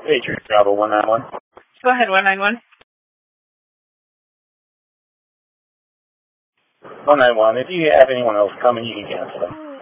Patriot Travel 191. Go ahead, 191. 191. If you have anyone else coming, you can cancel them.